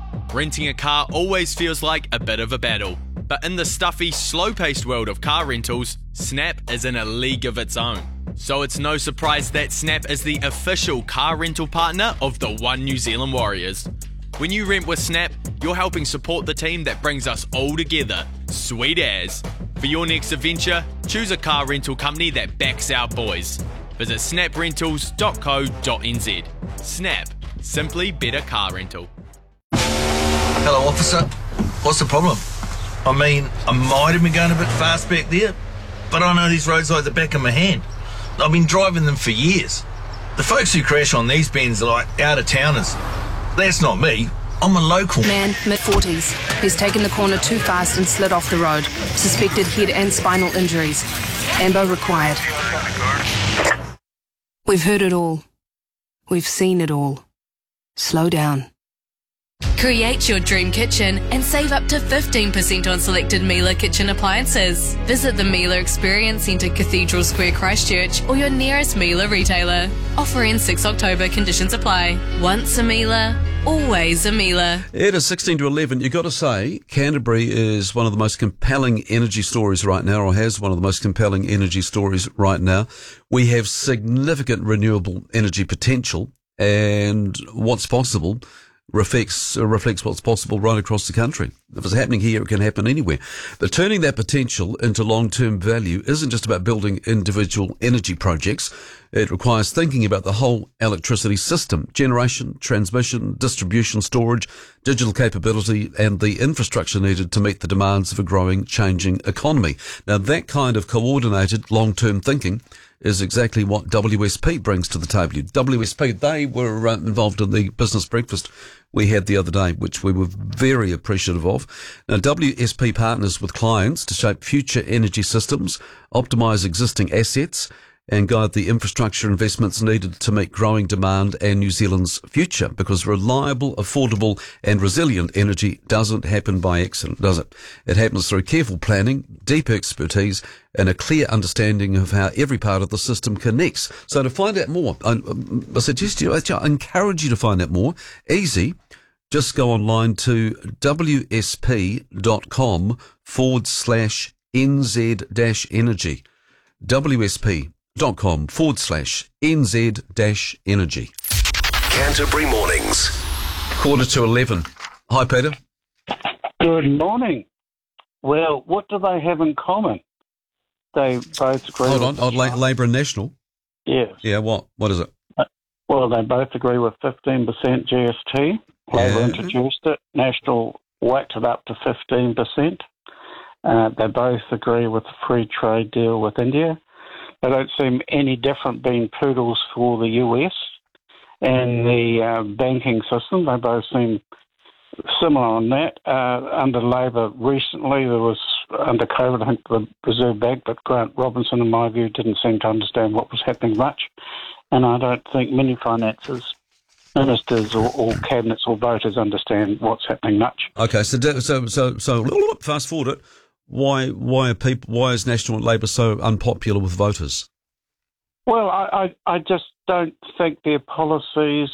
Renting a car always feels like a bit of a battle, but in the stuffy, slow-paced world of car rentals, Snap is in a league of its own. So it's no surprise that Snap is the official car rental partner of the One New Zealand Warriors. When you rent with Snap, you're helping support the team that brings us all together. Sweet as. For your next adventure, choose a car rental company that backs our boys. Visit snaprentals.co.nz. Snap. Simply better car rental. Hello, officer. What's the problem? I mean, I might have been going a bit fast back there, but I know these roads like the back of my hand. I've been driving them for years. The folks who crash on these bends are like out-of-towners. That's not me. I'm a local. Man, mid-40s. He's taken the corner too fast and slid off the road. Suspected head and spinal injuries. Ambo required. We've heard it all. We've seen it all. Slow down. Create your dream kitchen and save up to 15% on selected Miele kitchen appliances. Visit the Miele Experience Centre, Cathedral Square, Christchurch, or your nearest Miele retailer. Offer ends 6 October. Conditions apply. Once a Miele, always a Miele. It is 16 to 11. You've got to say, Canterbury is one of the most compelling energy stories right now, or has one of the most compelling energy stories right now. We have significant renewable energy potential, and what's possible reflects what's possible right across the country. If it's happening here, it can happen anywhere. But turning that potential into long-term value isn't just about building individual energy projects. It requires thinking about the whole electricity system: generation, transmission, distribution, storage, digital capability, and the infrastructure needed to meet the demands of a growing, changing economy. Now, that kind of coordinated long-term thinking is exactly what WSP brings to the table. WSP, they were involved in the business breakfast we had the other day, which we were very appreciative of. Now, WSP partners with clients to shape future energy systems, optimise existing assets, and guide the infrastructure investments needed to meet growing demand and New Zealand's future, because reliable, affordable and resilient energy doesn't happen by accident, does it? It happens through careful planning, deep expertise and a clear understanding of how every part of the system connects. So to find out more, I suggest you, I encourage you to find out more. Easy. Just go online to WSP.com/NZ-energy. WSP.com/NZ-energy. Canterbury Mornings. 11:15. Hi, Peter. Good morning. Well, what do they have in common? They both agree. Hold on, Labour and National. Yes. Yeah, what is it? Well, they both agree with 15% GST. Labour introduced it. National whacked it up to 15%. They both agree with the free trade deal with India. They don't seem any different being poodles for the US and the banking system. They both seem similar on that. Under Labour recently, there was, under COVID, I think the Reserve Bank, but Grant Robinson, in my view, didn't seem to understand what was happening much. And I don't think many finances, ministers or cabinets or voters understand what's happening much. Okay, so fast forward it. Why is National and Labour so unpopular with voters? Well, I just don't think their policies,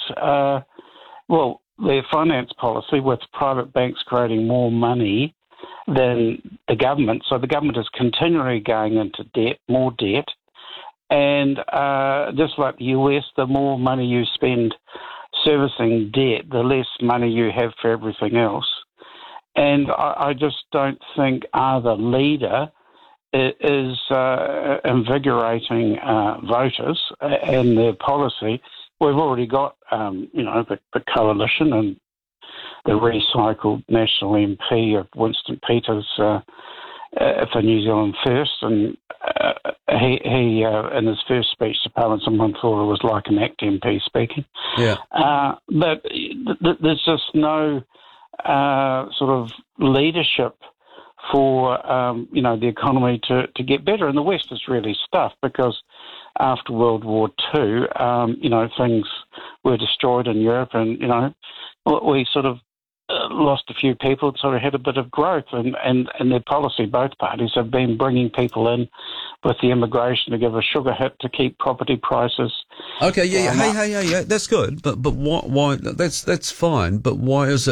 their finance policy with private banks creating more money than the government. So the government is continually going into debt, more debt. And just like the US, the more money you spend servicing debt, the less money you have for everything else. And I just don't think either leader is invigorating voters and their policy. We've already got, the coalition and the recycled National MP of Winston Peters for New Zealand First, and he in his first speech to Parliament, someone thought it was like an ACT MP speaking. Yeah. But there's just no sort of leadership for the economy to get better. And the West is really stuffed because after World War II, things were destroyed in Europe, and we sort of lost a few people and sort of had a bit of growth. And their policy, both parties, have been bringing people in with the immigration to give a sugar hit to keep property prices. Okay, yeah. Hey, that's good. But why? That's fine. But why is